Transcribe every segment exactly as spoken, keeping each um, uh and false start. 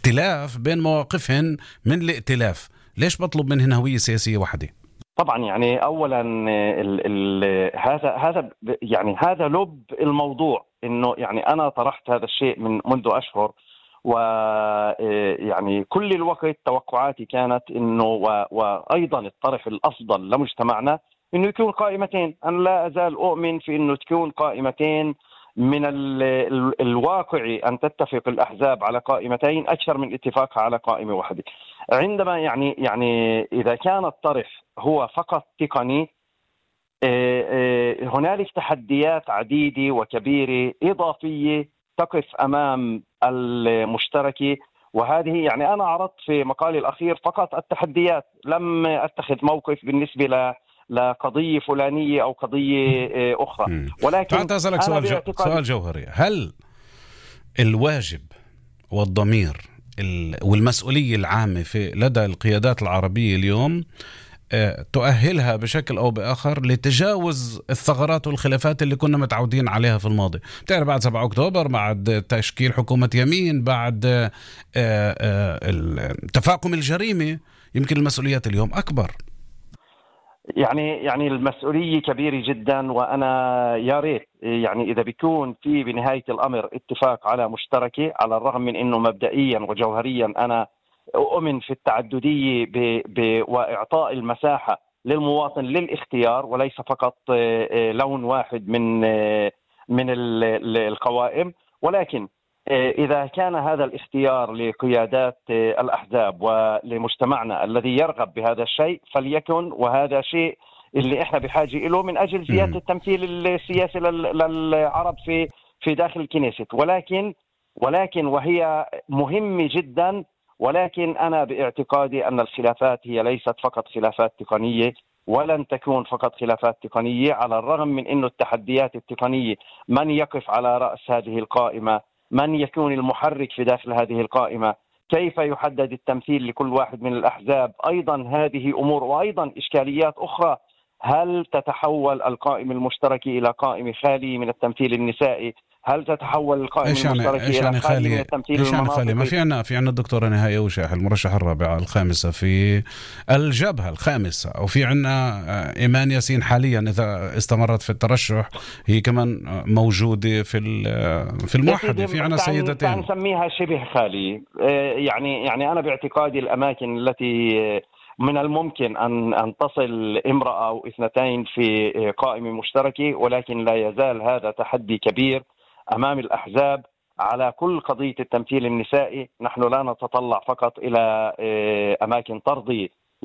ائتلاف بين مواقفهن من الائتلاف، ليش بطلب منهن هوية سياسية واحدة؟ طبعا يعني اولا ال ال هذا هذا يعني هذا لب الموضوع، انه يعني انا طرحت هذا الشيء من منذ اشهر، ويعني كل الوقت توقعاتي كانت انه وايضا الطرح الافضل لمجتمعنا انه يكون قائمتين. انا لا ازال اؤمن في انه تكون قائمتين، من الواقعي ان تتفق الاحزاب على قائمتين اكثر من اتفاقها على قائمه واحده. عندما يعني يعني اذا كان الطرح هو فقط تقني، هنالك تحديات عديده وكبيره اضافيه تقف امام المشتركه، وهذه يعني انا عرضت في مقالي الاخير فقط التحديات، لم اتخذ موقف بالنسبه ل لقضية فلانية أو قضية أخرى. ولكن تعال أسألك سؤال, جو... سؤال جوهري. هل الواجب والضمير والمسؤولية العامة في لدى القيادات العربية اليوم تؤهلها بشكل أو بآخر لتجاوز الثغرات والخلافات اللي كنا متعودين عليها في الماضي؟ بتعرف بعد سبعة أكتوبر، بعد تشكيل حكومة يمين، بعد تفاقم الجريمة، يمكن المسؤوليات اليوم أكبر. يعني يعني المسؤولية كبيرة جدا، وأنا يا ريت يعني إذا بيكون في بنهاية الأمر اتفاق على مشتركة، على الرغم من أنه مبدئيا وجوهريا أنا أؤمن في التعددية ب... ب... وإعطاء المساحة للمواطن للاختيار وليس فقط لون واحد من من القوائم. ولكن إذا كان هذا الاختيار لقيادات الأحزاب ولمجتمعنا الذي يرغب بهذا الشيء فليكن، وهذا شيء اللي إحنا بحاجة إله من أجل زيادة التمثيل السياسي للعرب في في داخل الكنيسة. ولكن ولكن وهي مهمة جدا، ولكن أنا باعتقادي أن الخلافات هي ليست فقط خلافات تقنية، ولن تكون فقط خلافات تقنية، على الرغم من أن التحديات التقنية من يقف على رأس هذه القائمة، من يكون المحرك في داخل هذه القائمة، كيف يحدد التمثيل لكل واحد من الأحزاب، أيضا هذه أمور وأيضا إشكاليات أخرى. هل تتحول القائمة المشتركة إلى قائمة خالية من التمثيل النسائي؟ هل تتحول القائمة يعني المشتركة إيش إلى يعني خالية خالي من التمثيل إيش يعني المناطقي؟ خالي؟ ما في عنا في عنا الدكتورة نهاية وشاح المرشحة الرابعة الخامسة في الجبهة الخامسة، أو في عنا إيمان ياسين حاليا إذا استمرت في الترشح هي كمان موجودة في في الموحدة. في عنا سيدتين نسميها شبه خالية. يعني يعني أنا باعتقادي الأماكن التي من الممكن أن أن تصل امرأة أو اثنتين في قائمة مشتركة، ولكن لا يزال هذا تحدي كبير أمام الأحزاب على كل قضية التمثيل النسائي. نحن لا نتطلع فقط إلى أماكن ترضية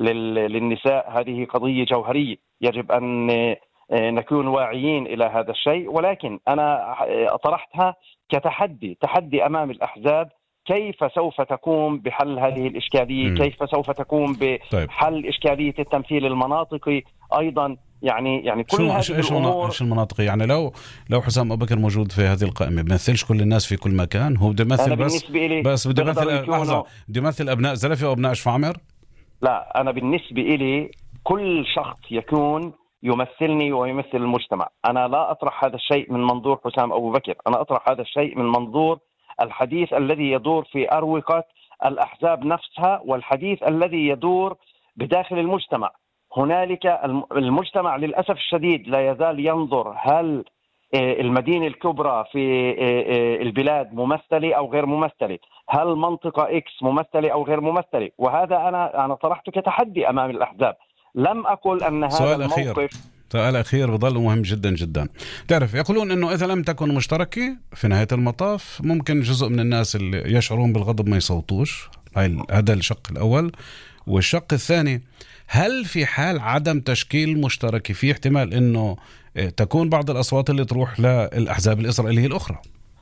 للنساء، هذه قضية جوهرية يجب أن نكون واعيين إلى هذا الشيء. ولكن أنا طرحتها كتحدي، تحدي أمام الأحزاب، كيف سوف تقوم بحل هذه الإشكالية؟ م. كيف سوف تقوم بحل طيب. إشكالية التمثيل المناطقي أيضا؟ يعني يعني كل هذه الأمور. ايش المناطق؟ يعني لو لو حسام أبو بكر موجود في هذه القائمة بيمثلش كل الناس في كل مكان، هو بده يمثل بس بس بده يمثل لحظة بده يمثل أبناء زلفة وأبناء شفامر؟ لا، أنا بالنسبة إلي كل شخص يكون يمثلني ويمثل المجتمع. أنا لا أطرح هذا الشيء من منظور حسام أبو بكر، أنا أطرح هذا الشيء من منظور الحديث الذي يدور في أروقة الأحزاب نفسها، والحديث الذي يدور بداخل المجتمع. هنالك المجتمع للأسف الشديد لا يزال ينظر هل المدينة الكبرى في البلاد ممثلة أو غير ممثلة، هل منطقة إكس ممثلة أو غير ممثلة، وهذا أنا أنا طرحته كتحدي أمام الأحزاب. لم أقل أن هذا الموقف. سؤال أخير بضل مهم جدا جدا. تعرف يقولون أنه إذا لم تكن مشتركة في نهاية المطاف ممكن جزء من الناس اللي يشعرون بالغضب ما يصوتوش. هذا الشق الأول. والشق الثاني، هل في حال عدم تشكيل مشتركة في احتمال أنه تكون بعض الأصوات اللي تروح للأحزاب الإسرائيلية الأخرى؟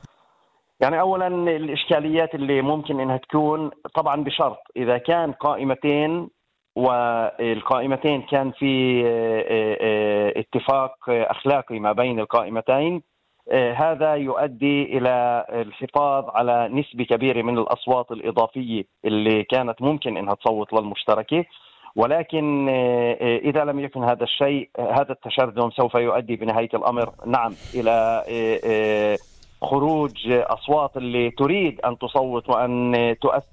يعني أولا الإشكاليات اللي ممكن أنها تكون طبعا بشرط إذا كان قائمتين والقائمتين كان في اتفاق أخلاقي ما بين القائمتين، هذا يؤدي إلى الحفاظ على نسبة كبيرة من الأصوات الإضافية اللي كانت ممكن أنها تصوت للمشتركة. ولكن إذا لم يكن هذا الشيء، هذا التشرذم سوف يؤدي بنهاية الأمر نعم إلى خروج أصوات اللي تريد أن تصوت وأن تؤثر